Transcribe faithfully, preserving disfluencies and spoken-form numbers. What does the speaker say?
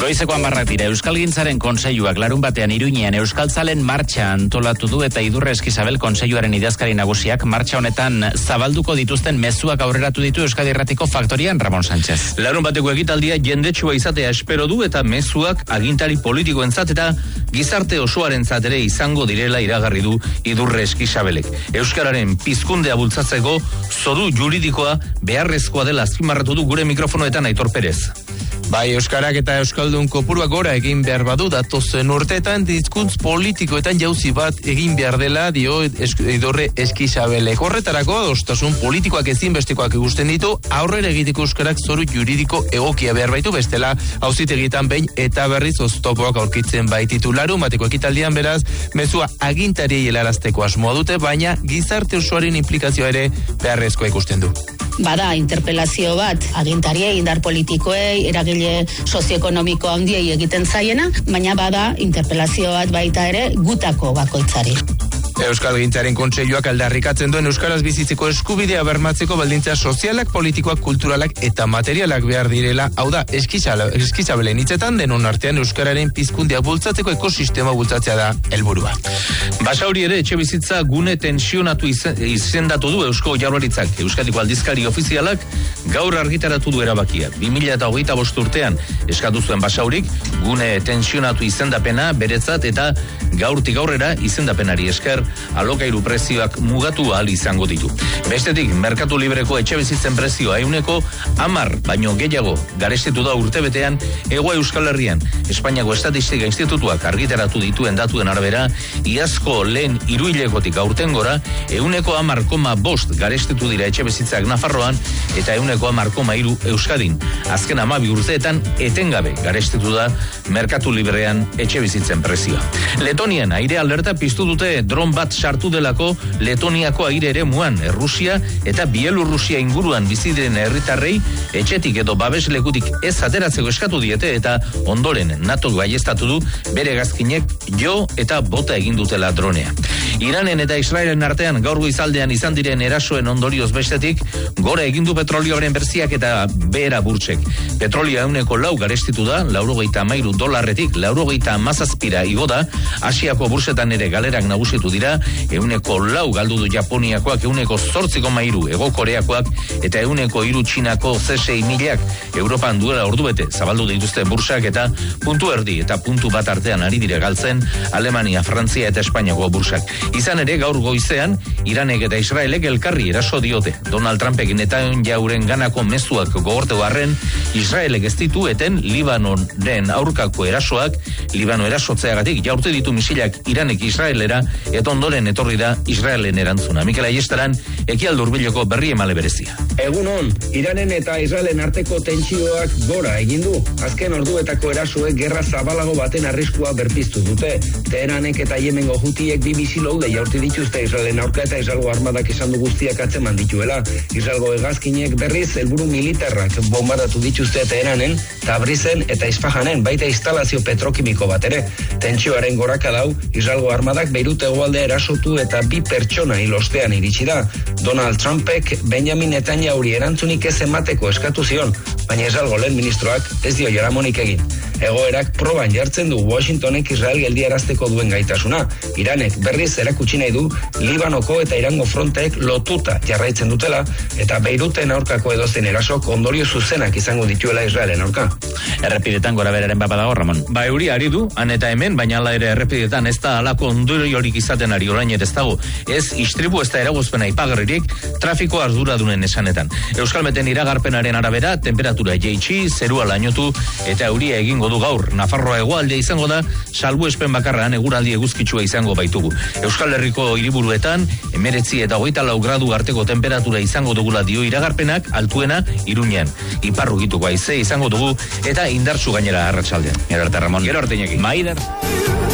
Goizeko hamarrak dira, Euskalgintzaren Kontseiluak larun batean Iruñean Euskaltzalen martxa antolatu du eta Idurre Eskizabel Kontseiluaren idazkari nagusiak martxa honetan zabalduko dituzten mezuak aurreratu ditu Euskadi Irratiko Faktorian Ramon Sánchez. Larun bateko ekitaldia jendetsua izatea espero du eta mezuak agintari politikoentzat eta gizarte osoarentzat ere izango direla iragarri du Idurre Eskizabelek. Euskararen pizkundea bultzatzeko zoru juridikoa beharrezkoa dela azpimarratu du gure mikrofonoetan Aitor Perez. Bai, Euskarak eta Euskaldun kopuruak gora egin behar badu datozen urteetan hizkuntz politikoetan jauzi bat egin behar dela dio Idurre Eskizabelek. Horretarako adostasun politikoak ezinbestekoak ikusten ditu, aurrera egiteko Euskarak zoru juridiko egokia behar baitu, bestela auzitegietan behin eta berriz oztopoak aurkitzen baititu. Larun bateko ekitaldian beraz, mezua agintariei helarazteko asmoa dute, baina gizarte osoaren implikazioa ere beharrezkoa ikusten du. Bada interpelazio bat agintariei, indar politikoei, eragile sozioekonomiko handiei egiten zaiena, baina bada interpelazio bat baita ere gutako bakoitzari. Euskalgintzaren Kontseiluak aldarrikatzen duen euskaraz bizitzeko eskubidea bermatzeko baldintza sozialak, politikoak, kulturalak eta materialak behar direla, hau da, Eskizabelen hitzetan denon artean euskararen pizkundia bultzatzeko ekosistema bultzatzea da helburua. Basauri ere etxe bizitza gune tensionatu izendatu du Eusko Jaurlaritzak. Euskadiko aldizkari ofizialak gaur argitaratu du erabakia. bi mila hogeita bost urtean eskatu zuen Basaurik gune tensionatu izendapena beretzat eta gaurtik aurrera izendapenari esker alokairu prezioak mugatu ahal izango ditu. Bestetik, merkatu libreko etxe bizitzen prezioa ehuneko hamar baino gehiago garestitu da urtebetean Hego Euskal Herrian. Espainiako Estatistika Institutuak argitaratu dituen datuen arabera, iazko lehen hiruhilekotik aurtengora ehuneko hamar koma bost garestitu dira etxe bizitzak Nafarroan eta ehuneko hamar koma hiru Euskadin. Azken hamabi urteetan etengabe garestitu da merkatu librean etxe bizitzen prezioa. Letonian aire alerta piztu dute dron bat sartu delako Letoniako aire eremuan, Errusia eta Bielorrusia inguruan bizi diren herritarrei etxetik edo babeslekutik ez ateratzeko eskatu diete eta ondoren NATOk baieztatu du bere hegazkinek jo eta bota egin dutela dronea. Iranen eta Israelen artean gaur goizaldean izan diren erasoen ondorioz bestetik gora egin du petrolioaren berziak eta behera burtsek. Petrolioa ehuneko lau garestitu da, laurogeita hamairu dolarretik laurogeita hamazazpira igo da, Asiako bursetan ere galerak nagusitu dira, ehuneko lau galdu du Japoniakoak, ehuneko zortzi koma hiru Hego Koreakoak eta ehuneko hiru Txinako C sei milak. Europan duela ordubete zabaldu dituzte bursak eta puntu erdi eta puntu bat artean ari dire galtzen Alemania, Frantzia eta Espainiako bursak. Izan ere gaur goizean Iranek eta Israelek elkarri eraso diote. Donald Trumpek Netanyahuren ganako mezuak gogortu arren, Israelek ez ditu eten Libanoren aurkako erasoak Libano erasotzeagatik jaurte ditu misilak Iranek Israelera eta ondoren etorri da Israelen erantzuna. Mikel Aiestaran Ekialde Hurbileko berri emale berezia. Egun on, Iranen eta Israelen arteko tentsioak gora egin du. Azken orduetako erasoek gerra zabalago baten arriskua berpiztu dute. Teheranek eta Yemengo Hutiek bi misilolde jaurti dituzte Israelen aurka eta Israelgo armadak esan du guztiak atzeman dituela. Israelgo hegazkinek berriz helburu militarrak bombardatu dituzte Teheranen, Tabrizen eta Isfahanen, baita instalazio petrokimiko bat ere. Tentsioaren goraka dau, Israelgo armadak Beirut hegoaldea erasotu eta bi pertsona hil ostean iritsi da. Donald Trumpek Benjamin Netanyahuri erantzunik ez emateko eskatu zion, baina Israelgo lehen ministroak ez dio jaramonik egin. Egoerak proban jartzen du Washingtonek Israel geldiarazteko duen gaitasuna. Iranek berriz erakutsi nahi du Libanoko eta Irango fronteek lotuta jarraitzen dutela eta Beiruten aurkako edozein erasok ondorio zuzenak izango dituela Israelen aurka. Errepidetan gora beraren bapa dago, Ramon. Ba, euri ari du, han eta hemen, baina ala ere errepidetan ez da alako ondoriorik izaten ari orain ere ez dago. Ez istripu ez da eragozpena ipagarririk trafiko arduradunen esanetan. Euskalmeten iragarpenaren arabera, temperatura jeitsi, zerua lainotu eta euria egingo du gaur. Nafarroa hegoaldea izango da, salbuespen bakarran eguraldi eguzkitsua izango baitugu. Euskal Herriko hiriburuetan, emeretzi eta hogeita lau gradu arteko temperatura izango dugula dio iragarpenak, altuena Iruñean. Iparru gituko haize izango dugu eta indartsu gainera arratsaldean. Gero arte, Ramon. Gero arte, Iñaki. Maider.